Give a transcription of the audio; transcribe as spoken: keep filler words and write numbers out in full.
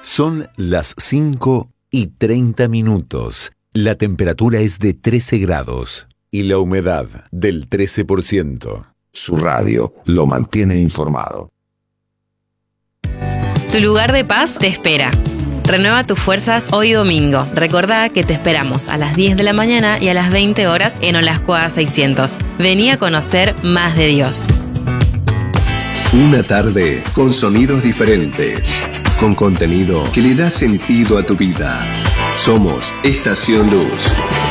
Son las cinco y treinta minutos. La temperatura es de trece grados y la humedad del trece por ciento. Su radio lo mantiene informado. Tu lugar de paz te espera. Renueva tus fuerzas hoy domingo. Recordá que te esperamos a las diez de la mañana y a las veinte horas en Olascoa seiscientos. Vení a conocer más de Dios. Una tarde con sonidos diferentes, con contenido que le da sentido a tu vida. Somos Estación Luz.